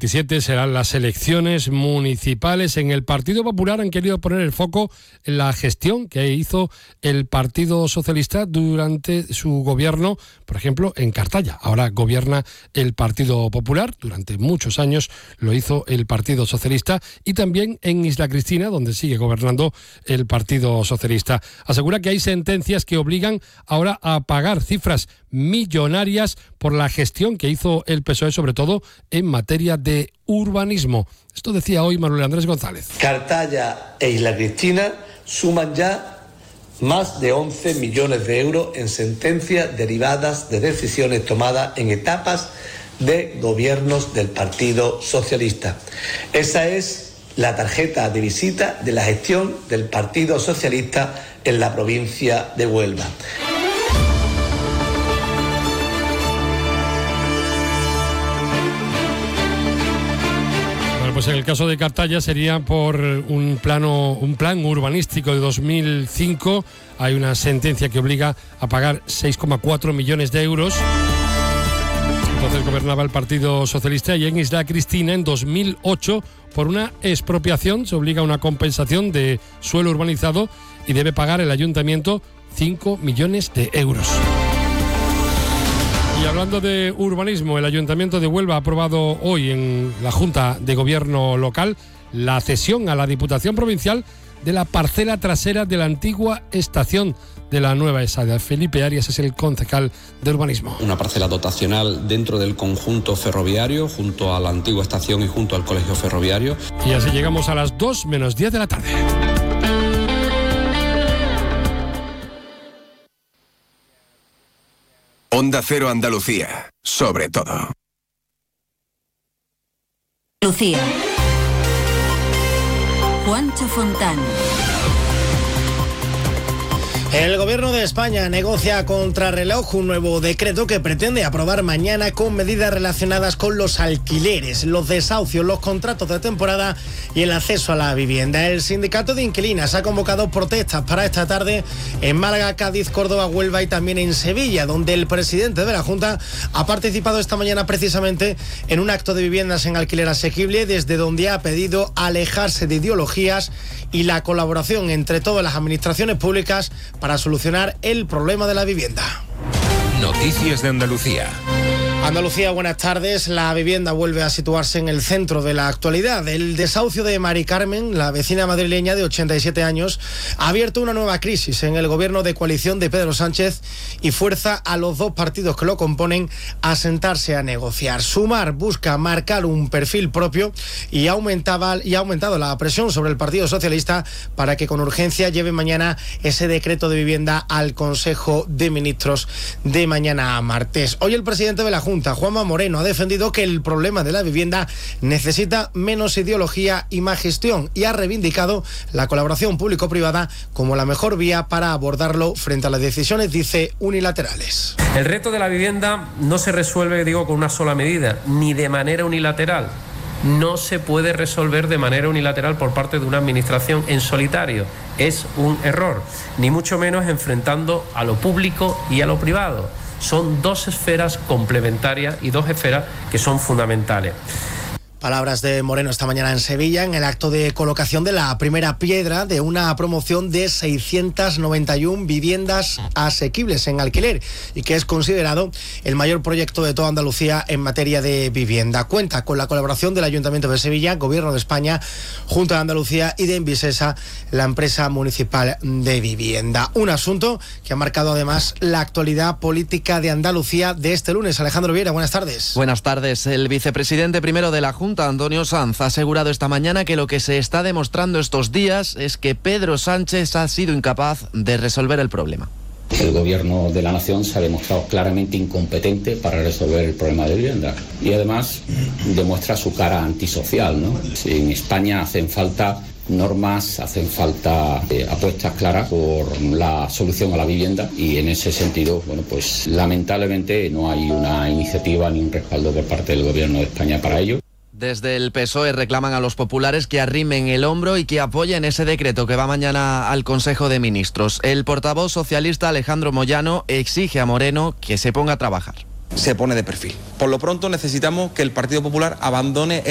27 serán las elecciones municipales. En el Partido Popular han querido poner el foco en la gestión que hizo el Partido Socialista durante su gobierno, por ejemplo, en Cartaya. Ahora gobierna el Partido Popular, durante muchos años lo hizo el Partido Socialista, y también en Isla Cristina, donde sigue gobernando el Partido Socialista. Asegura que hay sentencias que obligan ahora a pagar cifras millonarias por la gestión que hizo el PSOE, sobre todo en materia de urbanismo. Esto decía hoy Manuel Andrés González. Cartaya e Isla Cristina suman ya más de 11 millones de euros en sentencias derivadas de decisiones tomadas en etapas de gobiernos del Partido Socialista. Esa es la tarjeta de visita de la gestión del Partido Socialista en la provincia de Huelva. Pues en el caso de Cartaya sería por un plan urbanístico de 2005. Hay una sentencia que obliga a pagar 6,4 millones de euros. Entonces gobernaba el Partido Socialista, y en Isla Cristina en 2008 por una expropiación se obliga a una compensación de suelo urbanizado y debe pagar el ayuntamiento 5 millones de euros. Y hablando de urbanismo, el Ayuntamiento de Huelva ha aprobado hoy en la Junta de Gobierno local la cesión a la Diputación Provincial de la parcela trasera de la antigua estación de la nueva ESADA. Felipe Arias es el concejal de urbanismo. Una parcela dotacional dentro del conjunto ferroviario, junto a la antigua estación y junto al colegio ferroviario. Y así llegamos a las 2 menos 10 de la tarde. Onda Cero Andalucía, sobre todo. Lucía. Juancho Fontán. El Gobierno de España negocia a contrarreloj un nuevo decreto que pretende aprobar mañana con medidas relacionadas con los alquileres, los desahucios, los contratos de temporada y el acceso a la vivienda. El sindicato de inquilinas ha convocado protestas para esta tarde en Málaga, Cádiz, Córdoba, Huelva y también en Sevilla, donde el presidente de la Junta ha participado esta mañana precisamente en un acto de viviendas en alquiler asequible, desde donde ha pedido alejarse de ideologías y la colaboración entre todas las administraciones públicas para solucionar el problema de la vivienda. Noticias de Andalucía. Andalucía, buenas tardes. La vivienda vuelve a situarse en el centro de la actualidad. El desahucio de Mari Carmen, la vecina madrileña de 87 años, ha abierto una nueva crisis en el gobierno de coalición de Pedro Sánchez y fuerza a los dos partidos que lo componen a sentarse a negociar. Sumar busca marcar un perfil propio y ha aumentado la presión sobre el Partido Socialista para que con urgencia lleve mañana ese decreto de vivienda al Consejo de Ministros de mañana a martes. Hoy el presidente de la Junta, Juanma Moreno, ha defendido que el problema de la vivienda necesita menos ideología y más gestión, y ha reivindicado la colaboración público-privada como la mejor vía para abordarlo frente a las decisiones, dice, unilaterales. El reto de la vivienda no se resuelve, con una sola medida, ni de manera unilateral. No se puede resolver de manera unilateral por parte de una administración en solitario. Es un error, ni mucho menos enfrentando a lo público y a lo privado. Son dos esferas complementarias y dos esferas que son fundamentales. Palabras de Moreno esta mañana en Sevilla, en el acto de colocación de la primera piedra de una promoción de 691 viviendas asequibles en alquiler, y que es considerado el mayor proyecto de toda Andalucía en materia de vivienda. Cuenta con la colaboración del Ayuntamiento de Sevilla, Gobierno de España, Junta de Andalucía y de Envisesa, la empresa municipal de vivienda. Un asunto que ha marcado además la actualidad política de Andalucía de este lunes. Alejandro Viera, buenas tardes. Buenas tardes. El vicepresidente primero de la Junta, Antonio Sanz, ha asegurado esta mañana que lo que se está demostrando estos días es que Pedro Sánchez ha sido incapaz de resolver el problema. El gobierno de la nación se ha demostrado claramente incompetente para resolver el problema de vivienda, y además demuestra su cara antisocial, ¿no? En España hacen falta normas, hacen falta apuestas claras por la solución a la vivienda, y en ese sentido, pues lamentablemente no hay una iniciativa ni un respaldo por parte del gobierno de España para ello. Desde el PSOE reclaman a los populares que arrimen el hombro y que apoyen ese decreto que va mañana al Consejo de Ministros. El portavoz socialista Alejandro Moyano exige a Moreno que se ponga a trabajar. Se pone de perfil. Por lo pronto necesitamos que el Partido Popular abandone